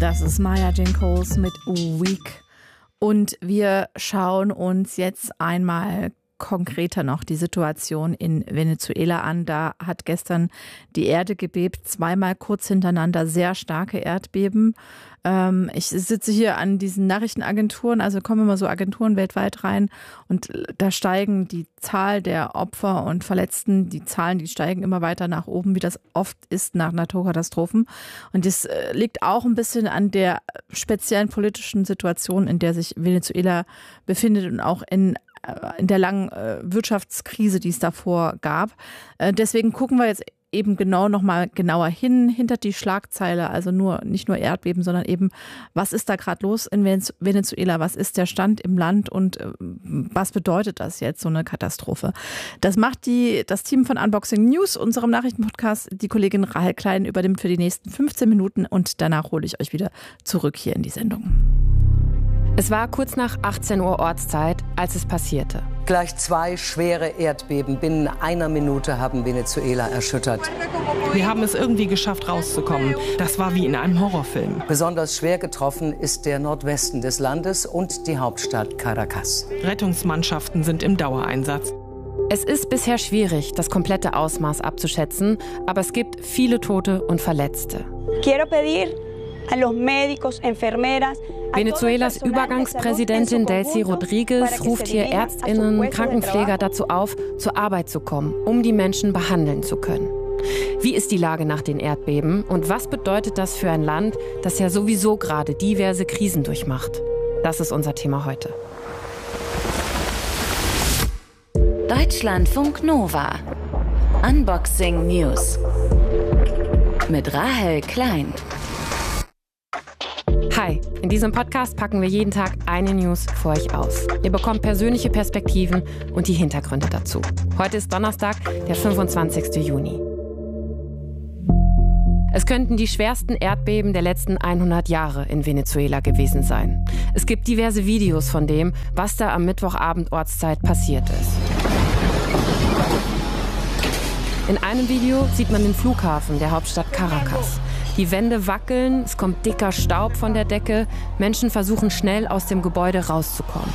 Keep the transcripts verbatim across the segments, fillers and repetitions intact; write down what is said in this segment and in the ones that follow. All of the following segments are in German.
Das ist Maya Jane Coles mit Weak. Und wir schauen uns jetzt einmal konkreter noch die Situation in Venezuela an. Da hat gestern die Erde gebebt, zweimal kurz hintereinander sehr starke Erdbeben. Ähm, ich sitze hier an diesen Nachrichtenagenturen, also kommen immer so Agenturen weltweit rein und da steigen die Zahl der Opfer und Verletzten, die Zahlen, die steigen immer weiter nach oben, wie das oft ist nach Naturkatastrophen. Und das liegt auch ein bisschen an der speziellen politischen Situation, in der sich Venezuela befindet und auch in in der langen äh, Wirtschaftskrise, die es davor gab. Äh, deswegen gucken wir jetzt eben genau nochmal genauer hin, hinter die Schlagzeile, also nur nicht nur Erdbeben, sondern eben, was ist da gerade los in Venezuela, was ist der Stand im Land und äh, was bedeutet das jetzt, so eine Katastrophe? Das macht die, das Team von Unboxing News, unserem Nachrichtenpodcast. Die Kollegin Rahel Klein übernimmt für die nächsten fünfzehn Minuten und danach hole ich euch wieder zurück hier in die Sendung. Es war kurz nach achtzehn Uhr Ortszeit, als es passierte. Gleich zwei schwere Erdbeben binnen einer Minute haben Venezuela erschüttert. Wir haben es irgendwie geschafft, rauszukommen. Das war wie in einem Horrorfilm. Besonders schwer getroffen ist der Nordwesten des Landes und die Hauptstadt Caracas. Rettungsmannschaften sind im Dauereinsatz. Es ist bisher schwierig, das komplette Ausmaß abzuschätzen, aber es gibt viele Tote und Verletzte. Quiero pedir a los médicos, enfermeras. Venezuelas Übergangspräsidentin Delcy Rodriguez ruft hier ÄrztInnen, Krankenpfleger dazu auf, zur Arbeit zu kommen, um die Menschen behandeln zu können. Wie ist die Lage nach den Erdbeben und was bedeutet das für ein Land, das ja sowieso gerade diverse Krisen durchmacht? Das ist unser Thema heute. Deutschlandfunk Nova. Unboxing News. Mit Rahel Klein. Hi, in diesem Podcast packen wir jeden Tag eine News für euch aus. Ihr bekommt persönliche Perspektiven und die Hintergründe dazu. Heute ist Donnerstag, der fünfundzwanzigsten Juni. Es könnten die schwersten Erdbeben der letzten hundert Jahre in Venezuela gewesen sein. Es gibt diverse Videos von dem, was da am Mittwochabend Ortszeit passiert ist. In einem Video sieht man den Flughafen der Hauptstadt Caracas. Die Wände wackeln, es kommt dicker Staub von der Decke. Menschen versuchen schnell aus dem Gebäude rauszukommen.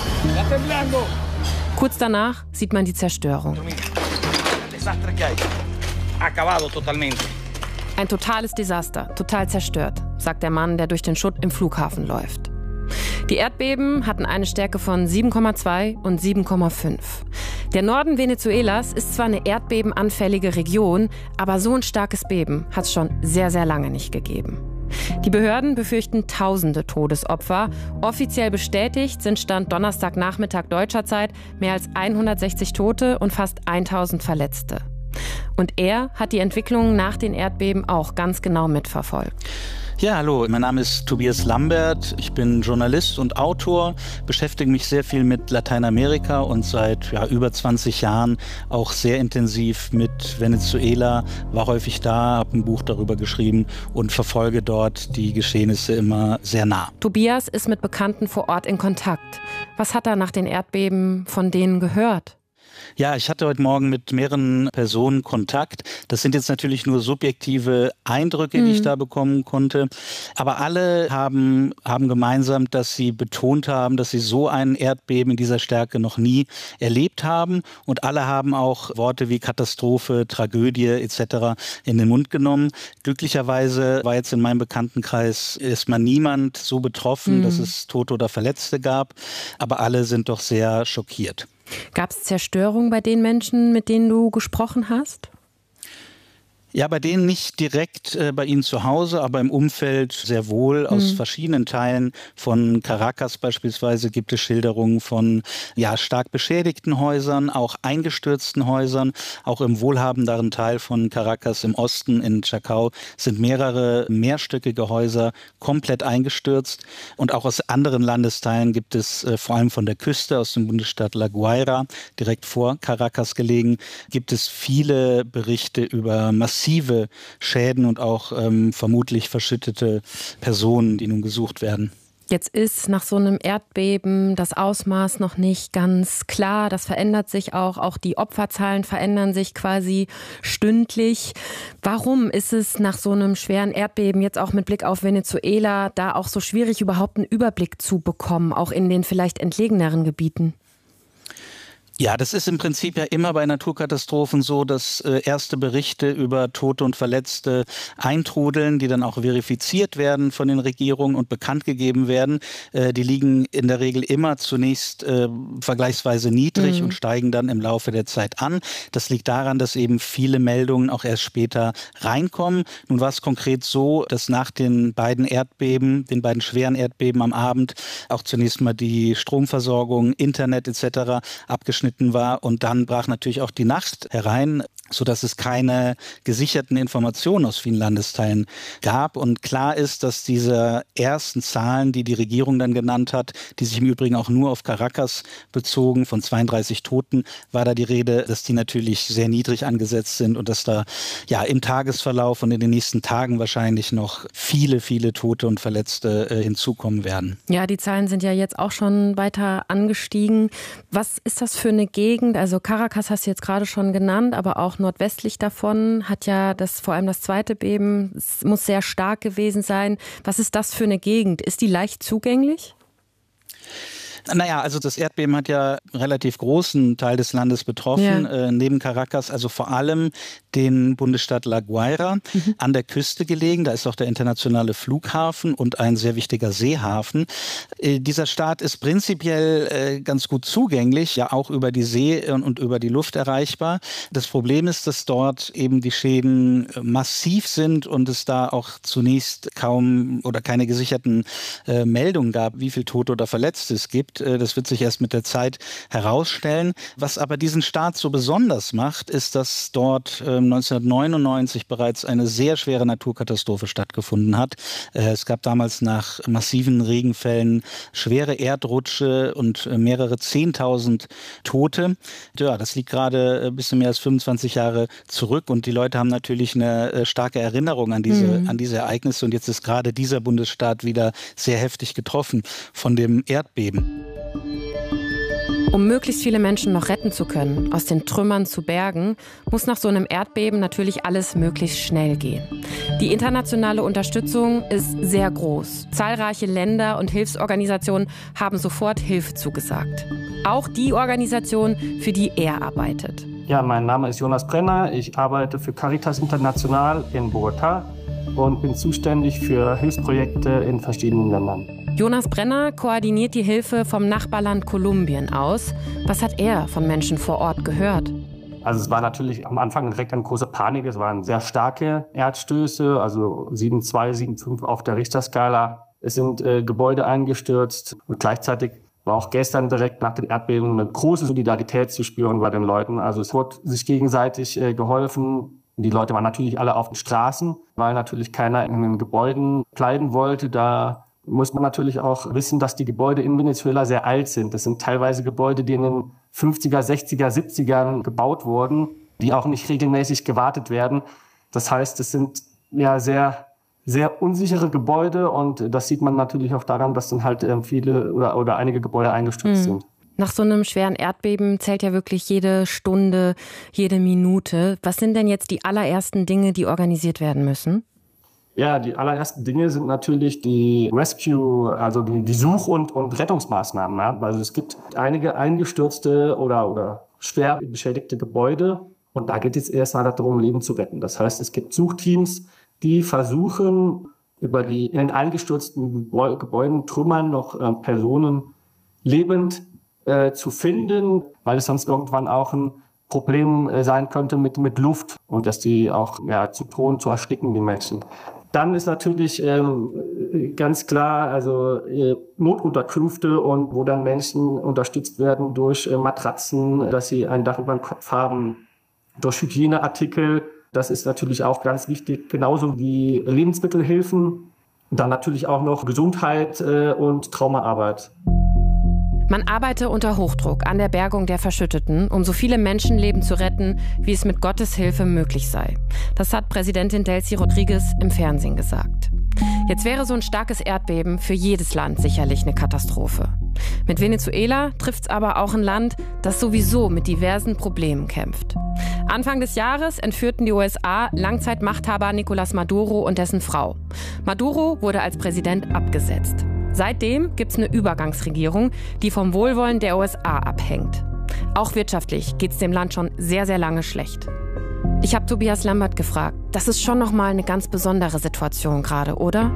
Kurz danach sieht man die Zerstörung. Ein totales Desaster, total zerstört, sagt der Mann, der durch den Schutt im Flughafen läuft. Die Erdbeben hatten eine Stärke von sieben Komma zwei und sieben Komma fünf. Der Norden Venezuelas ist zwar eine erdbebenanfällige Region, aber so ein starkes Beben hat es schon sehr, sehr lange nicht gegeben. Die Behörden befürchten tausende Todesopfer. Offiziell bestätigt sind Stand Donnerstagnachmittag deutscher Zeit mehr als hundertsechzig Tote und fast tausend Verletzte. Und er hat die Entwicklungen nach den Erdbeben auch ganz genau mitverfolgt. Ja, hallo, mein Name ist Tobias Lambert. Ich bin Journalist und Autor, beschäftige mich sehr viel mit Lateinamerika und seit ja, über zwanzig Jahren auch sehr intensiv mit Venezuela, war häufig da, habe ein Buch darüber geschrieben und verfolge dort die Geschehnisse immer sehr nah. Tobias ist mit Bekannten vor Ort in Kontakt. Was hat er nach den Erdbeben von denen gehört? Ja, ich hatte heute Morgen mit mehreren Personen Kontakt. Das sind jetzt natürlich nur subjektive Eindrücke, die mhm. ich da bekommen konnte. Aber alle haben, haben gemeinsam, dass sie betont haben, dass sie so ein Erdbeben in dieser Stärke noch nie erlebt haben. Und alle haben auch Worte wie Katastrophe, Tragödie et cetera in den Mund genommen. Glücklicherweise war jetzt in meinem Bekanntenkreis erstmal niemand so betroffen, mhm. dass es Tote oder Verletzte gab. Aber alle sind doch sehr schockiert. Gab es Zerstörung bei den Menschen, mit denen du gesprochen hast? Ja, bei denen nicht direkt äh, bei ihnen zu Hause, aber im Umfeld sehr wohl. Aus mhm. verschiedenen Teilen von Caracas beispielsweise gibt es Schilderungen von ja, stark beschädigten Häusern, auch eingestürzten Häusern. Auch im wohlhabenderen Teil von Caracas im Osten, in Chacao, sind mehrere mehrstöckige Häuser komplett eingestürzt. Und auch aus anderen Landesteilen gibt es äh, vor allem von der Küste, aus dem Bundesstaat La Guaira, direkt vor Caracas gelegen, gibt es viele Berichte über massive Schäden und auch ähm, vermutlich verschüttete Personen, die nun gesucht werden. Jetzt ist nach so einem Erdbeben das Ausmaß noch nicht ganz klar. Das verändert sich auch. Auch die Opferzahlen verändern sich quasi stündlich. Warum ist es nach so einem schweren Erdbeben, jetzt auch mit Blick auf Venezuela, da auch so schwierig, überhaupt einen Überblick zu bekommen, auch in den vielleicht entlegeneren Gebieten? Ja, das ist im Prinzip ja immer bei Naturkatastrophen so, dass äh, erste Berichte über Tote und Verletzte eintrudeln, die dann auch verifiziert werden von den Regierungen und bekannt gegeben werden. Äh, die liegen in der Regel immer zunächst äh, vergleichsweise niedrig mhm. und steigen dann im Laufe der Zeit an. Das liegt daran, dass eben viele Meldungen auch erst später reinkommen. Nun war es konkret so, dass nach den beiden Erdbeben, den beiden schweren Erdbeben am Abend, auch zunächst mal die Stromversorgung, Internet et cetera abgeschnitten war und dann brach natürlich auch die Nacht herein, sodass es keine gesicherten Informationen aus vielen Landesteilen gab. Und klar ist, dass diese ersten Zahlen, die die Regierung dann genannt hat, die sich im Übrigen auch nur auf Caracas bezogen, von zweiunddreißig Toten, war da die Rede, dass die natürlich sehr niedrig angesetzt sind und dass da ja im Tagesverlauf und in den nächsten Tagen wahrscheinlich noch viele, viele Tote und Verletzte äh, hinzukommen werden. Ja, die Zahlen sind ja jetzt auch schon weiter angestiegen. Was ist das für eine Gegend? Also Caracas hast du jetzt gerade schon genannt, aber auch nordwestlich davon hat ja das vor allem das zweite Beben, es muss sehr stark gewesen sein. Was ist das für eine Gegend? Ist die leicht zugänglich? Naja, also das Erdbeben hat ja einen relativ großen Teil des Landes betroffen, ja. äh, neben Caracas, also vor allem den Bundesstaat La Guaira, mhm. an der Küste gelegen. Da ist auch der internationale Flughafen und ein sehr wichtiger Seehafen. Äh, dieser Staat ist prinzipiell äh, ganz gut zugänglich, ja auch über die See und, und über die Luft erreichbar. Das Problem ist, dass dort eben die Schäden massiv sind und es da auch zunächst kaum oder keine gesicherten äh, Meldungen gab, wie viel Tote oder Verletzte es gibt. Das wird sich erst mit der Zeit herausstellen. Was aber diesen Staat so besonders macht, ist, dass dort neunzehnhundertneunundneunzig bereits eine sehr schwere Naturkatastrophe stattgefunden hat. Es gab damals nach massiven Regenfällen schwere Erdrutsche und mehrere Zehntausend Tote. Ja, das liegt gerade ein bisschen mehr als fünfundzwanzig Jahre zurück und die Leute haben natürlich eine starke Erinnerung an diese, mhm. an diese Ereignisse und jetzt ist gerade dieser Bundesstaat wieder sehr heftig getroffen von dem Erdbeben. Um möglichst viele Menschen noch retten zu können, aus den Trümmern zu bergen, muss nach so einem Erdbeben natürlich alles möglichst schnell gehen. Die internationale Unterstützung ist sehr groß. Zahlreiche Länder und Hilfsorganisationen haben sofort Hilfe zugesagt. Auch die Organisation, für die er arbeitet. Ja, mein Name ist Jonas Brenner. Ich arbeite für Caritas International in Bogotá und bin zuständig für Hilfsprojekte in verschiedenen Ländern. Jonas Brenner koordiniert die Hilfe vom Nachbarland Kolumbien aus. Was hat er von Menschen vor Ort gehört? Also es war natürlich am Anfang direkt eine große Panik. Es waren sehr starke Erdstöße, also sieben Komma zwei, sieben Komma fünf auf der Richterskala. Es sind äh, Gebäude eingestürzt und gleichzeitig war auch gestern direkt nach den Erdbeben eine große Solidarität zu spüren bei den Leuten. Also es wurde sich gegenseitig äh, geholfen. Die Leute waren natürlich alle auf den Straßen, weil natürlich keiner in den Gebäuden bleiben wollte. Da muss man natürlich auch wissen, dass die Gebäude in Venezuela sehr alt sind. Das sind teilweise Gebäude, die in den fünfziger, sechziger, siebzigern gebaut wurden, die auch nicht regelmäßig gewartet werden. Das heißt, es sind ja sehr, sehr unsichere Gebäude und das sieht man natürlich auch daran, dass dann halt viele oder, oder einige Gebäude eingestürzt mhm. sind. Nach so einem schweren Erdbeben zählt ja wirklich jede Stunde, jede Minute. Was sind denn jetzt die allerersten Dinge, die organisiert werden müssen? Ja, die allerersten Dinge sind natürlich die Rescue, also die, die Such- und, und Rettungsmaßnahmen. Ja. Also es gibt einige eingestürzte oder, oder schwer beschädigte Gebäude und da geht es erst mal darum, Leben zu retten. Das heißt, es gibt Suchteams, die versuchen, über die in den eingestürzten Gebäuden, Trümmern noch äh, Personen lebend äh, zu finden, weil es sonst irgendwann auch ein Problem äh, sein könnte mit, mit Luft und dass die auch ja, zu drohen, zu ersticken, die Menschen. Dann ist natürlich ähm, ganz klar, also äh, Notunterkünfte und wo dann Menschen unterstützt werden durch äh, Matratzen, dass sie ein Dach über dem Kopf haben, durch Hygieneartikel. Das ist natürlich auch ganz wichtig, genauso wie Lebensmittelhilfen. Dann natürlich auch noch Gesundheit äh, und Traumaarbeit. Man arbeite unter Hochdruck an der Bergung der Verschütteten, um so viele Menschenleben zu retten, wie es mit Gottes Hilfe möglich sei. Das hat Präsidentin Delcy Rodriguez im Fernsehen gesagt. Jetzt wäre so ein starkes Erdbeben für jedes Land sicherlich eine Katastrophe. Mit Venezuela trifft es aber auch ein Land, das sowieso mit diversen Problemen kämpft. Anfang des Jahres entführten die U S A Langzeitmachthaber Nicolás Maduro und dessen Frau. Maduro wurde als Präsident abgesetzt. Seitdem gibt es eine Übergangsregierung, die vom Wohlwollen der U S A abhängt. Auch wirtschaftlich geht es dem Land schon sehr, sehr lange schlecht. Ich habe Tobias Lambert gefragt. Das ist schon nochmal eine ganz besondere Situation gerade, oder?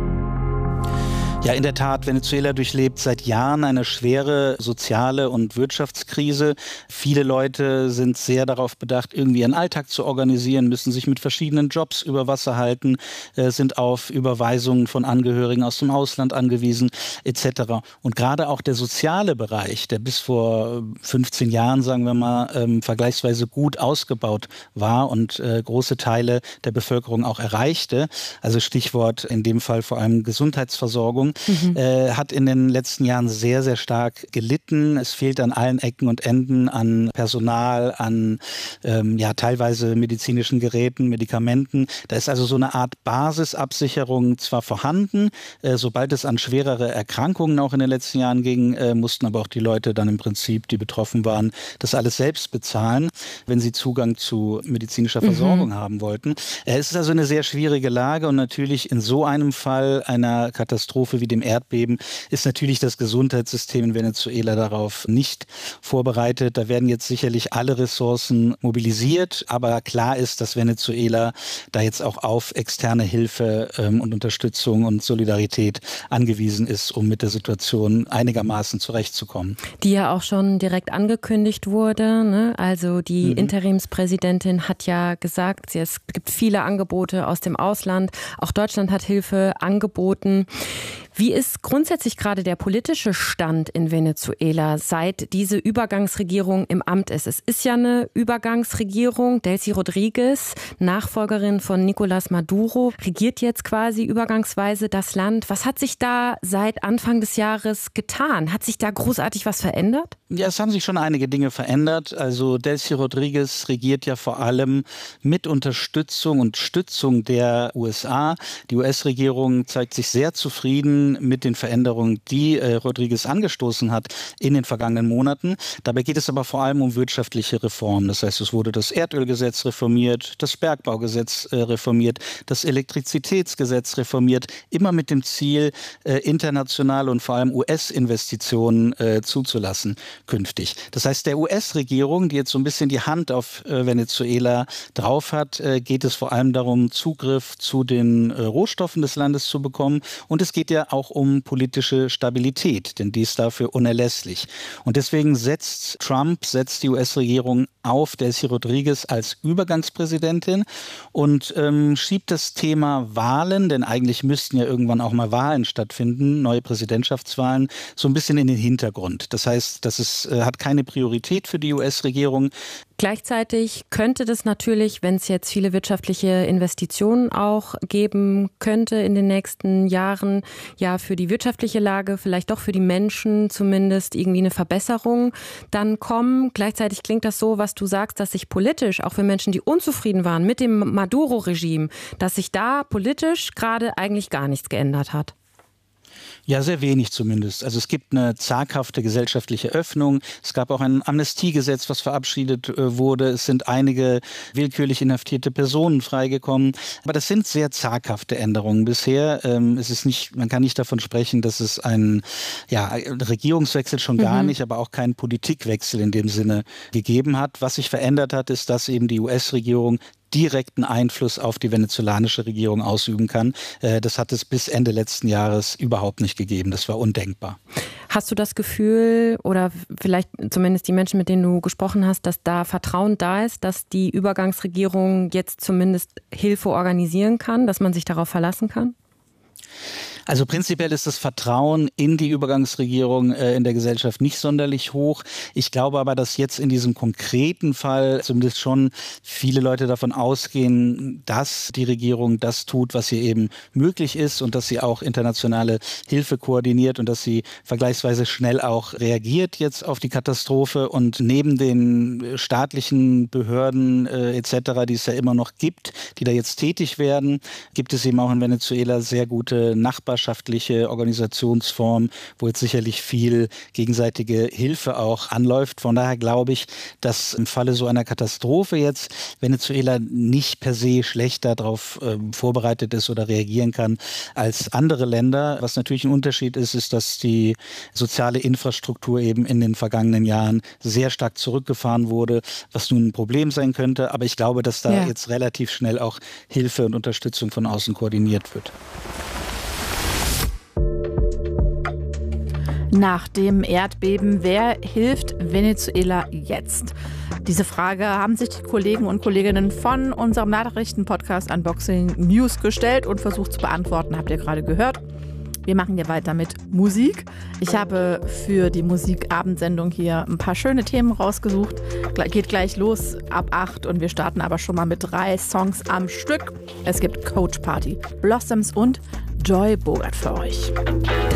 Ja, in der Tat, Venezuela durchlebt seit Jahren eine schwere soziale und Wirtschaftskrise. Viele Leute sind sehr darauf bedacht, irgendwie ihren Alltag zu organisieren, müssen sich mit verschiedenen Jobs über Wasser halten, äh, sind auf Überweisungen von Angehörigen aus dem Ausland angewiesen, et cetera. Und gerade auch der soziale Bereich, der bis vor fünfzehn Jahren, sagen wir mal, ähm, vergleichsweise gut ausgebaut war und äh, große Teile der Bevölkerung auch erreichte, also Stichwort in dem Fall vor allem Gesundheitsversorgung, Mhm. Äh, hat in den letzten Jahren sehr, sehr stark gelitten. Es fehlt an allen Ecken und Enden an Personal, an ähm, ja, teilweise medizinischen Geräten, Medikamenten. Da ist also so eine Art Basisabsicherung zwar vorhanden. Äh, sobald es an schwerere Erkrankungen auch in den letzten Jahren ging, äh, mussten aber auch die Leute dann im Prinzip, die betroffen waren, das alles selbst bezahlen, wenn sie Zugang zu medizinischer Versorgung mhm. haben wollten. Äh, es ist also eine sehr schwierige Lage und natürlich in so einem Fall einer Katastrophe wie dem Erdbeben ist natürlich das Gesundheitssystem in Venezuela darauf nicht vorbereitet. Da werden jetzt sicherlich alle Ressourcen mobilisiert, aber klar ist, dass Venezuela da jetzt auch auf externe Hilfe ähm, und Unterstützung und Solidarität angewiesen ist, um mit der Situation einigermaßen zurechtzukommen. Die ja auch schon direkt angekündigt wurde, ne? Also die mhm. Interimspräsidentin hat ja gesagt, es gibt viele Angebote aus dem Ausland. Auch Deutschland hat Hilfe angeboten. Wie ist grundsätzlich gerade der politische Stand in Venezuela, seit diese Übergangsregierung im Amt ist? Es ist ja eine Übergangsregierung. Delcy Rodríguez, Nachfolgerin von Nicolás Maduro, regiert jetzt quasi übergangsweise das Land. Was hat sich da seit Anfang des Jahres getan? Hat sich da großartig was verändert? Ja, es haben sich schon einige Dinge verändert. Also Delcy Rodríguez regiert ja vor allem mit Unterstützung und Stützung der U S A. Die U S-Regierung zeigt sich sehr zufrieden mit den Veränderungen, die äh, Rodríguez angestoßen hat in den vergangenen Monaten. Dabei geht es aber vor allem um wirtschaftliche Reformen. Das heißt, es wurde das Erdölgesetz reformiert, das Bergbaugesetz äh, reformiert, das Elektrizitätsgesetz reformiert, immer mit dem Ziel, äh, internationale und vor allem U S-Investitionen äh, zuzulassen künftig. Das heißt, der U S-Regierung, die jetzt so ein bisschen die Hand auf äh, Venezuela drauf hat, äh, geht es vor allem darum, Zugriff zu den äh, Rohstoffen des Landes zu bekommen. Und es geht ja auch um politische Stabilität, denn die ist dafür unerlässlich. Und deswegen setzt Trump, setzt die U S-Regierung auf Delcy Rodríguez als Übergangspräsidentin und ähm, schiebt das Thema Wahlen, denn eigentlich müssten ja irgendwann auch mal Wahlen stattfinden, neue Präsidentschaftswahlen, so ein bisschen in den Hintergrund. Das heißt, das ist, äh, hat keine Priorität für die U S-Regierung. Gleichzeitig könnte das natürlich, wenn es jetzt viele wirtschaftliche Investitionen auch geben könnte in den nächsten Jahren, ja für die wirtschaftliche Lage, vielleicht doch für die Menschen zumindest irgendwie eine Verbesserung dann kommen. Gleichzeitig klingt das so, was du sagst, dass sich politisch, auch für Menschen, die unzufrieden waren mit dem Maduro-Regime, dass sich da politisch gerade eigentlich gar nichts geändert hat. Ja, sehr wenig zumindest. Also es gibt eine zaghafte gesellschaftliche Öffnung. Es gab auch ein Amnestiegesetz, was verabschiedet äh, wurde. Es sind einige willkürlich inhaftierte Personen freigekommen. Aber das sind sehr zaghafte Änderungen bisher. Ähm, es ist nicht, man kann nicht davon sprechen, dass es einen ja, Regierungswechsel schon gar mhm. nicht, aber auch keinen Politikwechsel in dem Sinne gegeben hat. Was sich verändert hat, ist, dass eben die U S-Regierung direkten Einfluss auf die venezolanische Regierung ausüben kann. Das hat es bis Ende letzten Jahres überhaupt nicht gegeben. Das war undenkbar. Hast du das Gefühl, oder vielleicht zumindest die Menschen, mit denen du gesprochen hast, dass da Vertrauen da ist, dass die Übergangsregierung jetzt zumindest Hilfe organisieren kann, dass man sich darauf verlassen kann? Also prinzipiell ist das Vertrauen in die Übergangsregierung äh, in der Gesellschaft nicht sonderlich hoch. Ich glaube aber, dass jetzt in diesem konkreten Fall zumindest schon viele Leute davon ausgehen, dass die Regierung das tut, was hier eben möglich ist und dass sie auch internationale Hilfe koordiniert und dass sie vergleichsweise schnell auch reagiert jetzt auf die Katastrophe. Und neben den staatlichen Behörden äh, et cetera, die es ja immer noch gibt, die da jetzt tätig werden, gibt es eben auch in Venezuela sehr gute nachbarschaftliche Organisationsformen, wo jetzt sicherlich viel gegenseitige Hilfe auch anläuft. Von daher glaube ich, dass im Falle so einer Katastrophe jetzt Venezuela nicht per se schlechter darauf äh, vorbereitet ist oder reagieren kann als andere Länder. Was natürlich ein Unterschied ist, ist, dass die soziale Infrastruktur eben in den vergangenen Jahren sehr stark zurückgefahren wurde, was nun ein Problem sein könnte. Aber ich glaube, dass da ja. jetzt relativ schnell auch Hilfe und Unterstützung von außen koordiniert wird. Nach dem Erdbeben, wer hilft Venezuela jetzt? Diese Frage haben sich die Kollegen und Kolleginnen von unserem Nachrichtenpodcast Unboxing News gestellt und versucht zu beantworten, habt ihr gerade gehört. Wir machen hier weiter mit Musik. Ich habe für die Musikabendsendung hier ein paar schöne Themen rausgesucht. Geht gleich los ab acht und wir starten aber schon mal mit drei Songs am Stück. Es gibt Coach Party, Blossoms und Joy Bogart für euch.